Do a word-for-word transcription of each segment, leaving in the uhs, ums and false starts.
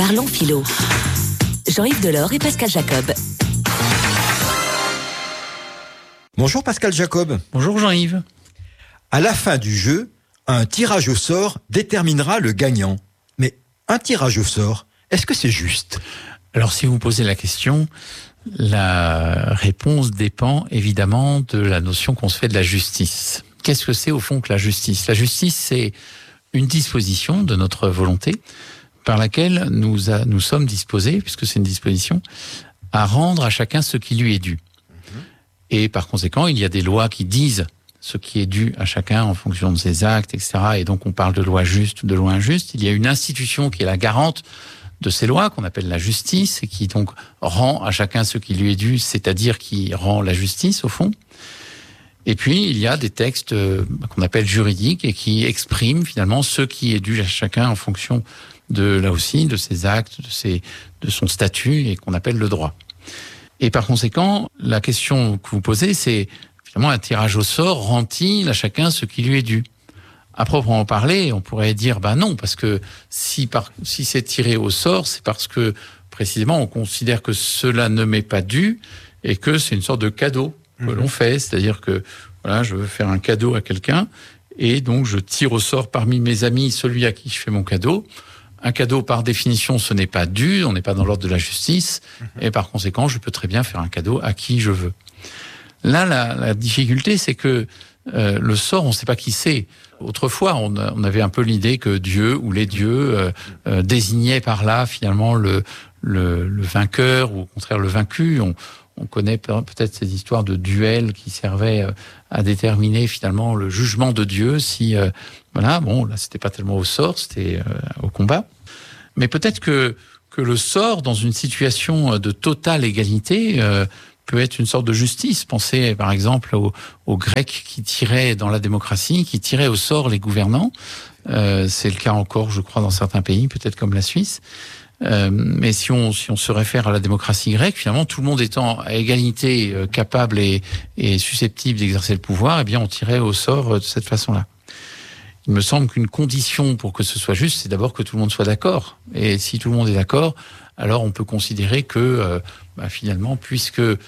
Parlons philo. Jean-Yves Delors et Pascal Jacob. Bonjour Pascal Jacob. Bonjour Jean-Yves. À la fin du jeu, un tirage au sort déterminera le gagnant. Mais un tirage au sort, est-ce que c'est juste ? Alors si vous posez la question, la réponse dépend évidemment de la notion qu'on se fait de la justice. Qu'est-ce que c'est au fond que la justice ? La justice, c'est une disposition de notre volonté par laquelle nous, a, nous sommes disposés, puisque c'est une disposition, à rendre à chacun ce qui lui est dû. Mmh. Et par conséquent, il y a des lois qui disent ce qui est dû à chacun en fonction de ses actes, et cetera. Et donc on parle de loi juste ou de loi injuste. Il y a une institution qui est la garante de ces lois, qu'on appelle la justice, et qui donc rend à chacun ce qui lui est dû, c'est-à-dire qui rend la justice au fond. Et puis, il y a des textes qu'on appelle juridiques et qui expriment finalement ce qui est dû à chacun en fonction de, là aussi, de ses actes, de, ses, de son statut et qu'on appelle le droit. Et par conséquent, la question que vous posez, c'est finalement un tirage au sort rend-il à chacun ce qui lui est dû ? À proprement parler, on pourrait dire ben non, parce que si, par, si c'est tiré au sort, c'est parce que précisément on considère que cela ne m'est pas dû et que c'est une sorte de cadeau que mmh. l'on fait, c'est-à-dire que voilà, je veux faire un cadeau à quelqu'un et donc je tire au sort parmi mes amis celui à qui je fais mon cadeau. Un cadeau, par définition, ce n'est pas dû, on n'est pas dans l'ordre de la justice mmh. et par conséquent, je peux très bien faire un cadeau à qui je veux. Là, la, la difficulté, c'est que euh, le sort, on ne sait pas qui c'est. Autrefois, on, a, on avait un peu l'idée que Dieu ou les dieux euh, euh, désignaient par là finalement le, le, le vainqueur ou au contraire le vaincu. On, on connaît peut-être ces histoires de duels qui servaient à déterminer finalement le jugement de Dieu. Si euh, voilà, bon, là, c'était pas tellement au sort, c'était euh, au combat. Mais peut-être que que le sort, dans une situation de totale égalité, euh, peut être une sorte de justice. Pensez par exemple aux, aux Grecs qui tiraient dans la démocratie, qui tiraient au sort les gouvernants. Euh, c'est le cas encore, je crois, dans certains pays, peut-être comme la Suisse. Euh, mais si on si on se réfère à la démocratie grecque, finalement, tout le monde étant à égalité, euh, capable et, et susceptible d'exercer le pouvoir, eh bien, on tirait au sort euh, de cette façon-là. Il me semble qu'une condition pour que ce soit juste, c'est d'abord que tout le monde soit d'accord. Et si tout le monde est d'accord, alors on peut considérer que euh, bah, finalement, puisque le,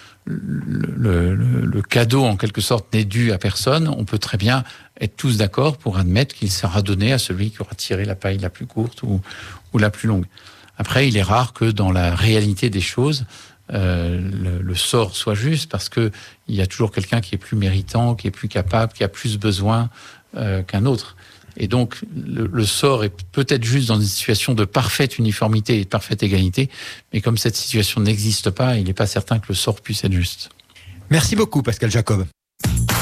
le, le, le cadeau en quelque sorte n'est dû à personne, on peut très bien être tous d'accord pour admettre qu'il sera donné à celui qui aura tiré la paille la plus courte ou, ou la plus longue. Après, il est rare que dans la réalité des choses, euh, le, le sort soit juste, parce que il y a toujours quelqu'un qui est plus méritant, qui est plus capable, qui a plus besoin euh, qu'un autre. Et donc, le, le sort est peut-être juste dans une situation de parfaite uniformité et de parfaite égalité, mais comme cette situation n'existe pas, il n'est pas certain que le sort puisse être juste. Merci beaucoup, Pascal Jacob.